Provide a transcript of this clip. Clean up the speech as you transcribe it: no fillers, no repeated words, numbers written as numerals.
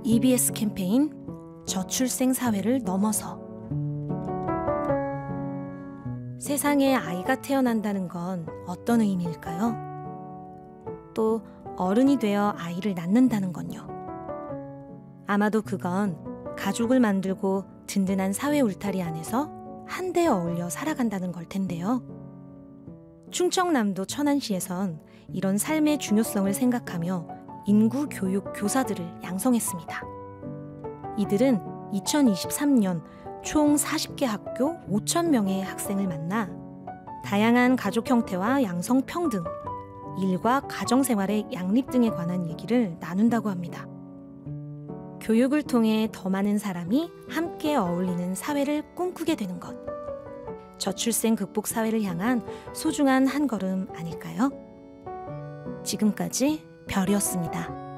EBS 캠페인 저출생 사회를 넘어서. 세상에 아이가 태어난다는 건 어떤 의미일까요? 또 어른이 되어 아이를 낳는다는 건요. 아마도 그건 가족을 만들고 든든한 사회 울타리 안에서 한데 어울려 살아간다는 걸 텐데요. 충청남도 천안시에선 이런 삶의 중요성을 생각하며 인구 교육 교사들을 양성했습니다. 이들은 2023년 총 40개 학교 5,000명의 학생을 만나 다양한 가족 형태와 양성 평등, 일과 가정생활의 양립 등에 관한 얘기를 나눈다고 합니다. 교육을 통해 더 많은 사람이 함께 어울리는 사회를 꿈꾸게 되는 것. 저출생 극복 사회를 향한 소중한 한 걸음 아닐까요? 지금까지 별이었습니다.